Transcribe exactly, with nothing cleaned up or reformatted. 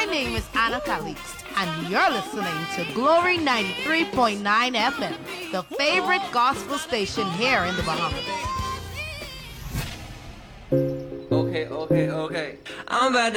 My name is Anna Calixte, and you're listening to Glory ninety-three point nine F M, the favorite gospel station here in the Bahamas. Okay, okay, okay. I'm about to